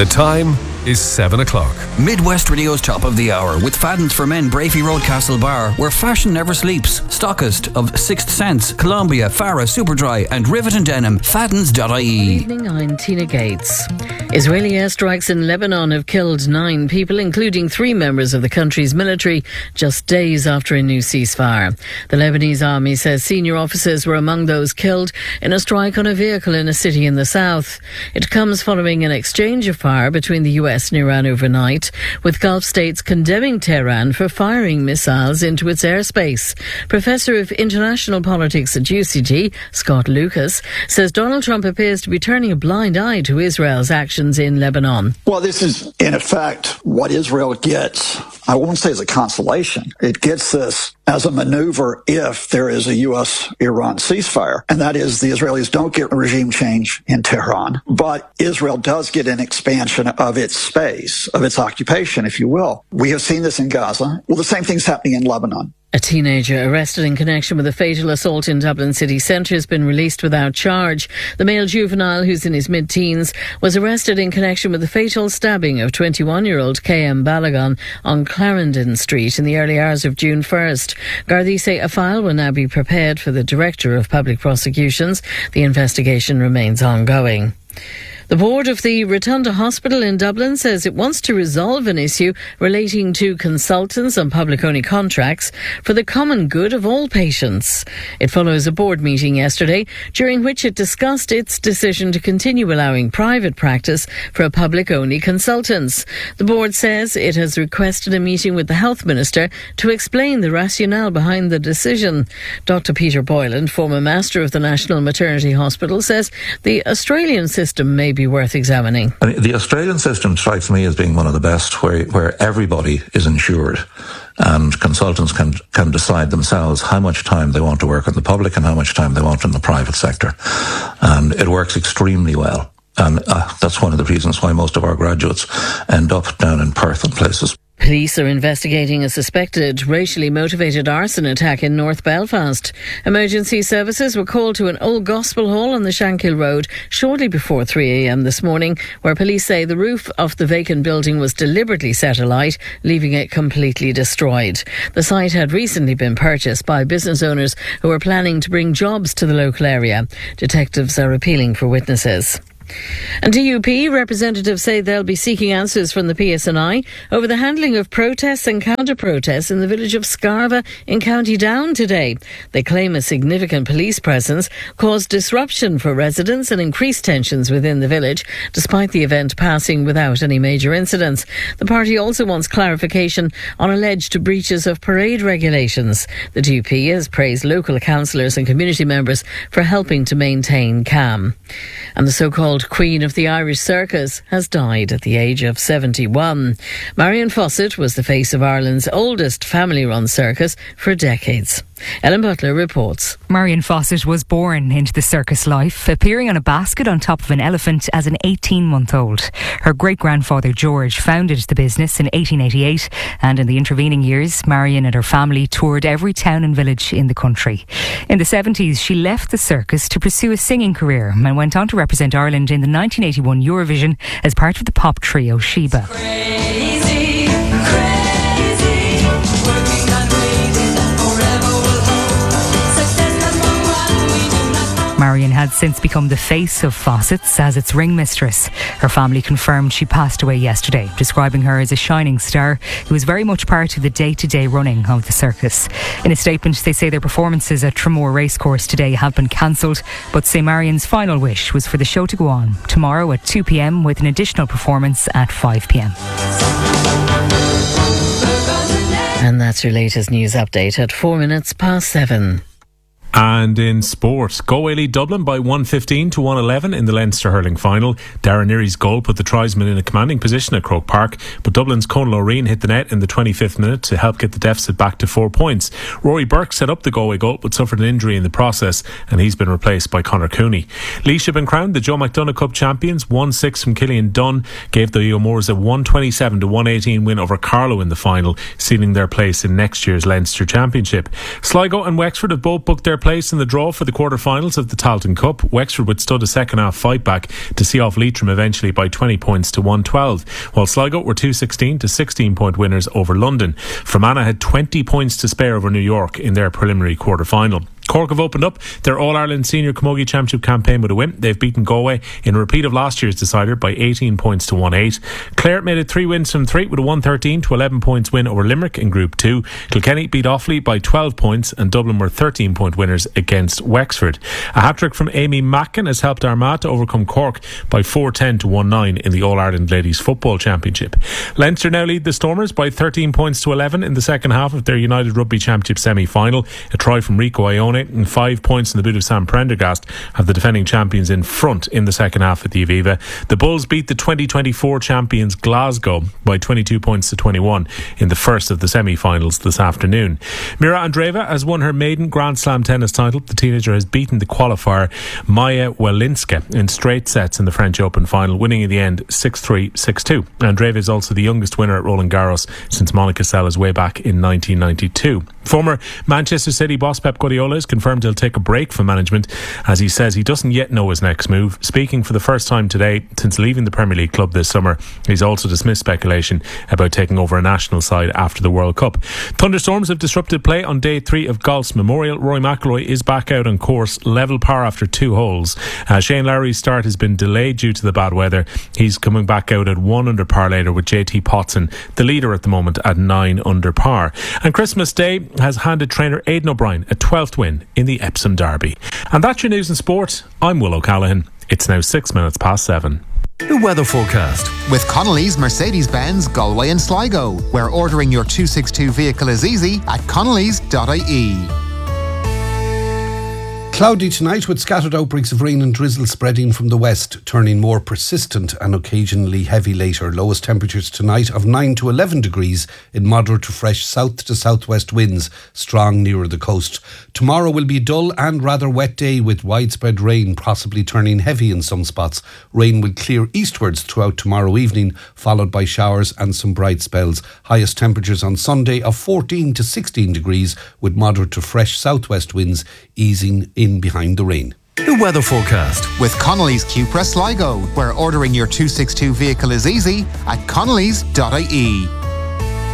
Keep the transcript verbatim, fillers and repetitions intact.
The time is seven o'clock. Midwest Radio's Top of the Hour with Fadden's for Men, Brafey Road, Castlebar, where fashion never sleeps. Stockist of Sixth Sense, Columbia, Farah, Superdry and Rivet and Denim. Faddens dot I E. Good evening, I'm Tina Gates. Israeli airstrikes in Lebanon have killed nine people, including three members of the country's military, just days after a new ceasefire. The Lebanese army says senior officers were among those killed in a strike on a vehicle in a city in the south. It comes following an exchange of fire between the U S and Iran overnight, with Gulf states condemning Tehran for firing missiles into its airspace. Professor of International Politics at U C G, Scott Lucas, says Donald Trump appears to be turning a blind eye to Israel's actions in Lebanon. Well, this is, in effect, what Israel gets. I won't say as a consolation. It gets this as a maneuver if there is a U S Iran ceasefire. And that is, the Israelis don't get regime change in Tehran, but Israel does get an expansion of its space, of its occupation, if you will. We have seen this in Gaza. Well, the same thing's happening in Lebanon. A teenager arrested in connection with a fatal assault in Dublin city centre has been released without charge. The male juvenile, who's in his mid-teens, was arrested in connection with the fatal stabbing of twenty-one-year-old K M Balagan on Clarendon Street in the early hours of June first. Gardaí say a file will now be prepared for the Director of Public Prosecutions. The investigation remains ongoing. The board of the Rotunda Hospital in Dublin says it wants to resolve an issue relating to consultants on public-only contracts for the common good of all patients. It follows a board meeting yesterday during which it discussed its decision to continue allowing private practice for public-only consultants. The board says it has requested a meeting with the Health Minister to explain the rationale behind the decision. Doctor Peter Boylan, former Master of the National Maternity Hospital, says the Australian system may be worth examining. I mean, the Australian system strikes me as being one of the best, where where everybody is insured and consultants can can decide themselves how much time they want to work in the public and how much time they want in the private sector. And it works extremely well. And uh, that's one of the reasons why most of our graduates end up down in Perth and places. Police are investigating a suspected racially motivated arson attack in North Belfast. Emergency services were called to an old gospel hall on the Shankill Road shortly before three a.m. this morning, where police say the roof of the vacant building was deliberately set alight, leaving it completely destroyed. The site had recently been purchased by business owners who were planning to bring jobs to the local area. Detectives are appealing for witnesses. And D U P representatives say they'll be seeking answers from the P S N I over the handling of protests and counter-protests in the village of Scarva in County Down today. They claim a significant police presence caused disruption for residents and increased tensions within the village, despite the event passing without any major incidents. The party also wants clarification on alleged breaches of parade regulations. The D U P has praised local councillors and community members for helping to maintain calm. And the so-called Queen of the Irish Circus has died at the age of seventy-one. Marion Fawcett was the face of Ireland's oldest family-run circus for decades. Ellen Butler reports. Marion Fawcett was born into the circus life, appearing on a basket on top of an elephant as an eighteen-month-old. Her great-grandfather George founded the business in eighteen eighty-eight, and in the intervening years, Marion and her family toured every town and village in the country. In the seventies, she left the circus to pursue a singing career and went on to represent Ireland in the nineteen eighty-one Eurovision as part of the pop trio Sheba. Crazy, crazy, working on crazy that forever will hold. Success comes from what we do not know. Marion had since become the face of Fawcett's as its ring mistress. Her family confirmed she passed away yesterday, describing her as a shining star who was very much part of the day-to-day running of the circus. In a statement, they say their performances at Tramore Racecourse today have been cancelled, but say Marion's final wish was for the show to go on tomorrow at two p.m. with an additional performance at five p.m. And that's your latest news update at four minutes past seven. And in sport, Galway lead Dublin by one fifteen to one eleven in the Leinster hurling final. Darren Neary's goal put the Tribesmen in a commanding position at Croke Park, but Dublin's Conal O'Reen hit the net in the twenty-fifth minute to help get the deficit back to four points. Rory Burke set up the Galway goal but suffered an injury in the process, and he's been replaced by Conor Cooney. Laois have been crowned the Joe McDonagh Cup champions. one six from Killian Dunn gave the O'Moores a one twenty-seven to one eighteen win over Carlow in the final, sealing their place in next year's Leinster Championship. Sligo and Wexford have both booked their place in the draw for the quarter-finals of the Tailteann Cup. Wexford withstood a second-half fight-back to see off Leitrim eventually by twenty points to one twelve, while Sligo were two sixteen to sixteen point winners over London. Fermanagh had twenty points to spare over New York in their preliminary quarter-final. Cork have opened up their All-Ireland Senior Camogie Championship campaign with a win. They've beaten Galway in a repeat of last year's decider by eighteen points to one eight. Clare made it three wins from three with a one thirteen to eleven points win over Limerick in Group two. Kilkenny beat Offaly by twelve points and Dublin were thirteen point winners against Wexford. A hat-trick from Amy Mackin has helped Armagh to overcome Cork by four ten to one nine in the All-Ireland Ladies Football Championship. Leinster now lead the Stormers by thirteen points to eleven in the second half of their United Rugby Championship semi-final. A try from Rico Ione and five points in the boot of Sam Prendergast have the defending champions in front in the second half at the Aviva. The Bulls beat the twenty twenty-four champions Glasgow by twenty-two points to twenty-one in the first of the semi-finals this afternoon. Mira Andreeva has won her maiden Grand Slam tennis title. The teenager has beaten the qualifier Maya Walinska in straight sets in the French Open final, winning in the end six three, six two. Andreeva is also the youngest winner at Roland Garros since Monica Seles way back in nineteen ninety-two. Former Manchester City boss Pep Guardiola has confirmed he'll take a break from management, as he says he doesn't yet know his next move. Speaking for the first time today since leaving the Premier League club this summer, he's also dismissed speculation about taking over a national side after the World Cup. Thunderstorms have disrupted play on day three of golf's Memorial. Rory McIlroy is back out on course, level par after two holes. Uh, Shane Lowry's start has been delayed due to the bad weather. He's coming back out at one under par later with J T Potson, the leader at the moment, at nine under par. And Christmas Day has handed trainer Aidan O'Brien a twelfth win in the Epsom Derby. And that's your news and sport. I'm Will O'Callaghan. It's now six minutes past seven. The weather forecast with Connolly's Mercedes-Benz Galway and Sligo, where ordering your two sixty-two vehicle is easy at connellys dot I E. Cloudy tonight with scattered outbreaks of rain and drizzle spreading from the west, turning more persistent and occasionally heavy later. Lowest temperatures tonight of nine to eleven degrees in moderate to fresh south to southwest winds, strong nearer the coast. Tomorrow will be a dull and rather wet day with widespread rain, possibly turning heavy in some spots. Rain will clear eastwards throughout tomorrow evening, followed by showers and some bright spells. Highest temperatures on Sunday of fourteen to sixteen degrees with moderate to fresh southwest winds easing in behind the rain. The weather forecast with Connolly's Cupra Sligo, where ordering your two sixty-two vehicle is easy at connellys dot I E.